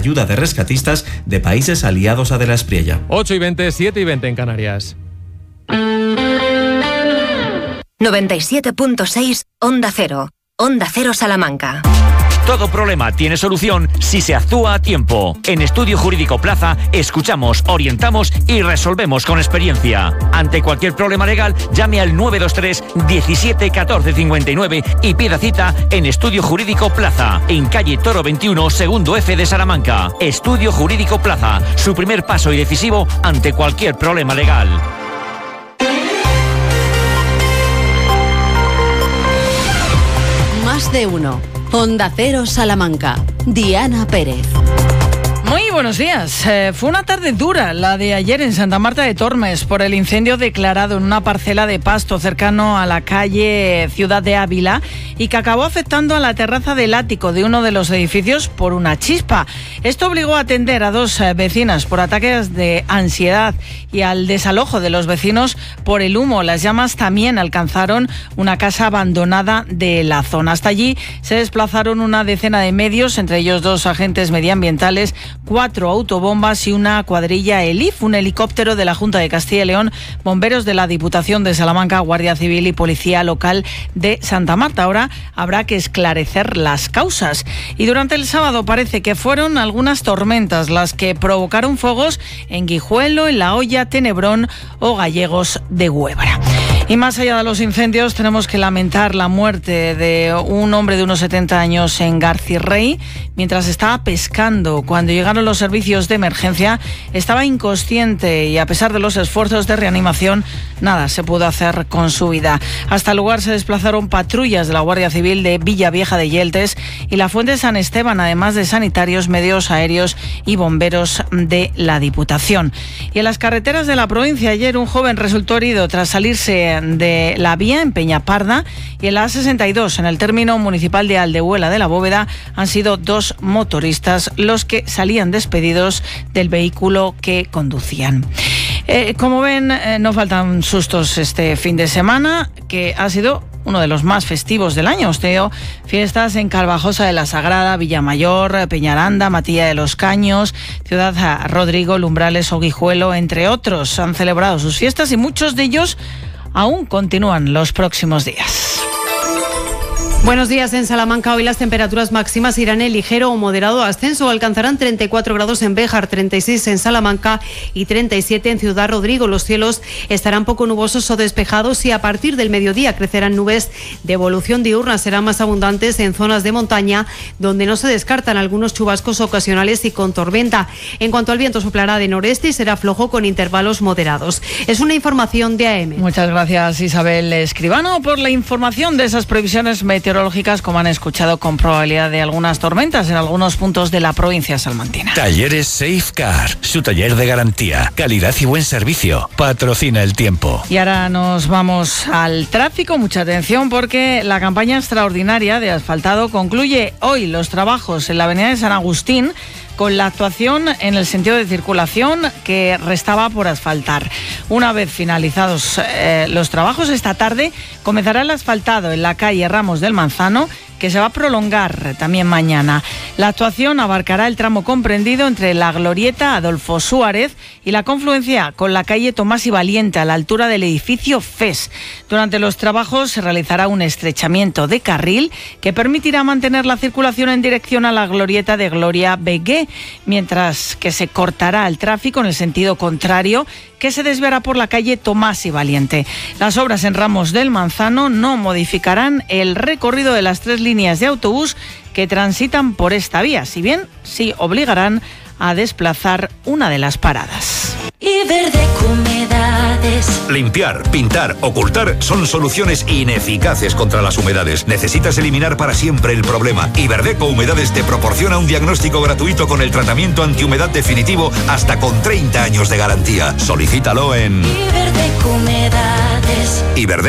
ayuda de rescatistas de países aliados a De la Espriella. 8:20, 7:20 en Canarias. 97.6 Onda Cero. Onda Cero Salamanca. Todo problema tiene solución si se actúa a tiempo. En Estudio Jurídico Plaza escuchamos, orientamos y resolvemos con experiencia. Ante cualquier problema legal, llame al 923 17 14 59 y pida cita en Estudio Jurídico Plaza, en calle Toro 21, segundo F de Salamanca. Estudio Jurídico Plaza, su primer paso y decisivo ante cualquier problema legal. Más de uno. Onda Cero Salamanca. Diana Pérez. Muy buenos días. Fue una tarde dura la de ayer en Santa Marta de Tormes por el incendio declarado en una parcela de pasto cercano a la calle Ciudad de Ávila y que acabó afectando a la terraza del ático de uno de los edificios por una chispa. Esto obligó a atender a dos vecinas por ataques de ansiedad y al desalojo de los vecinos por el humo. Las llamas también alcanzaron una casa abandonada de la zona. Hasta allí se desplazaron una decena de medios, entre ellos 2 agentes medioambientales, 4 autobombas y una cuadrilla ELIF, un helicóptero de la Junta de Castilla y León, bomberos de la Diputación de Salamanca, Guardia Civil y Policía Local de Santa Marta. Ahora habrá que esclarecer las causas. Y durante el sábado parece que fueron algunas tormentas las que provocaron fuegos en Guijuelo, en La Hoya, Tenebrón o Gallegos de Huebra. Y más allá de los incendios, tenemos que lamentar la muerte de un hombre de unos 70 años en Garcirrey mientras estaba pescando. Cuando llegaron los servicios de emergencia, estaba inconsciente y a pesar de los esfuerzos de reanimación, nada se pudo hacer con su vida. Hasta el lugar se desplazaron patrullas de la Guardia Civil de Villavieja de Yeltes y la Fuente de San Esteban, además de sanitarios, medios aéreos y bomberos de la Diputación. Y en las carreteras de la provincia, ayer un joven resultó herido tras salirse de la vía en Peñaparda, y en la A62, en el término municipal de Aldehuela de la Bóveda, han sido 2 motoristas los que salían despedidos del vehículo que conducían. Como ven, no faltan sustos este fin de semana, que ha sido uno de los más festivos del año. Osteo, fiestas en Carvajosa de la Sagrada, Villamayor, Peñaranda, Matilla de los Caños, Ciudad Rodrigo, Lumbrales o Guijuelo, entre otros, han celebrado sus fiestas y muchos de ellos aún continúan los próximos días. Buenos días. En Salamanca hoy las temperaturas máximas irán en ligero o moderado ascenso. Alcanzarán 34 grados en Béjar, 36 en Salamanca y 37 en Ciudad Rodrigo. Los cielos estarán poco nubosos o despejados y a partir del mediodía crecerán nubes de evolución diurna. Serán más abundantes en zonas de montaña donde no se descartan algunos chubascos ocasionales y con tormenta. En cuanto al viento, soplará de noreste y será flojo con intervalos moderados. Es una información de AM. Muchas gracias, Isabel Escribano, por la información de esas previsiones meteorológicas, como han escuchado, con probabilidad de algunas tormentas en algunos puntos de la provincia salmantina. Talleres Safecar, su taller de garantía, calidad y buen servicio. Patrocina el tiempo. Y ahora nos vamos al tráfico. Mucha atención porque la campaña extraordinaria de asfaltado concluye hoy. Los trabajos en la avenida de San Agustín, con la actuación en el sentido de circulación que restaba por asfaltar. Una vez finalizados los trabajos, esta tarde comenzará el asfaltado en la calle Ramos del Manzano, que se va a prolongar también mañana. La actuación abarcará el tramo comprendido entre la glorieta Adolfo Suárez y la confluencia con la calle Tomás y Valiente, a la altura del edificio FES. Durante los trabajos se realizará un estrechamiento de carril que permitirá mantener la circulación en dirección a la glorieta de Gloria Begué, mientras que se cortará el tráfico en el sentido contrario, que se desviará por la calle Tomás y Valiente. Las obras en Ramos del Manzano no modificarán el recorrido de las 3 líneas de autobús que transitan por esta vía, si bien sí obligarán a desplazar una de las paradas. Iberdeco Humedades. Limpiar, pintar, ocultar son soluciones ineficaces contra las humedades. Necesitas eliminar para siempre el problema. Iberdeco Humedades te proporciona un diagnóstico gratuito con el tratamiento antihumedad definitivo hasta con 30 años de garantía. Solicítalo en Iberdeco Humedades.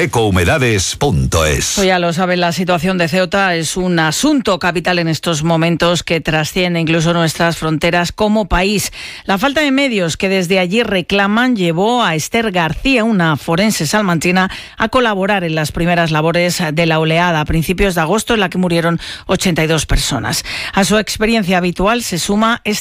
iberdecouhumedades.es. Ya lo saben, la situación de Ceuta es un asunto capital en estos momentos que trasciende incluso nuestras fronteras como país. La falta de medios que desde allí reclaman llevó a Esther García, una forense salmantina, a colaborar en las primeras labores de la oleada a principios de agosto, en la que murieron 82 personas. A su experiencia habitual se suma